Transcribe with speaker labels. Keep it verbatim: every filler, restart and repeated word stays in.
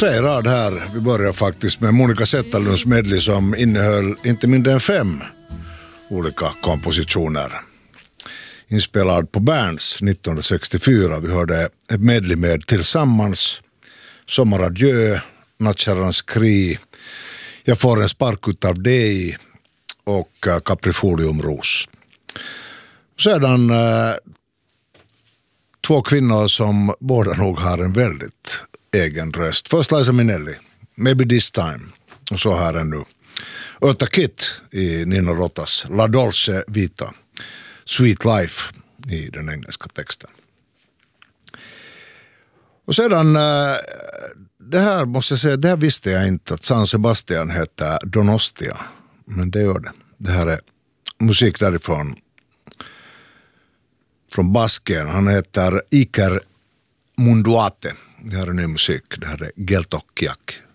Speaker 1: tre rad här. Vi börjar faktiskt med Monica Zetterlunds medley som innehöll inte mindre än fem olika kompositioner. Inspelad på Berns nittonhundrasextiofyra. Vi hörde ett medley med Tillsammans, Sommaradjö, Nattkärrans krig, Jag får en spark utav dig och Caprifoliumros. Sedan eh, två kvinnor som båda nog har en väldigt egen röst. Först Liza Minnelli, Maybe This Time. Och så här är nu Eartha Kitt i Nino Rotas La Dolce Vita, Sweet Life i den engelska texten. Och sedan, det här måste jag säga, det här visste jag inte att San Sebastian heter Donostia. Men det gör det. Det här är musik därifrån. Från Basken. Han heter Iker Munduate. Det här är ny musik. Det här är Geltokiak.